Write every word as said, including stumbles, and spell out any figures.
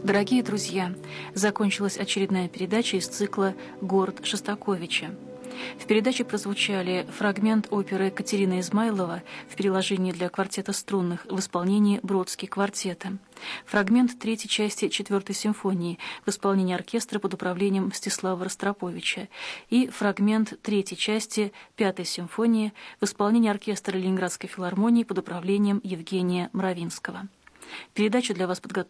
Дорогие друзья, закончилась очередная передача из цикла «Город Шостаковича». В передаче прозвучали фрагмент оперы Катерины Измайлова в переложении для квартета струнных в исполнении Бродский квартета, фрагмент третьей части четвертой симфонии в исполнении оркестра под управлением Мстислава Ростроповича и фрагмент третьей части пятой симфонии в исполнении оркестра Ленинградской филармонии под управлением Евгения Мравинского. Передачу для вас подготовили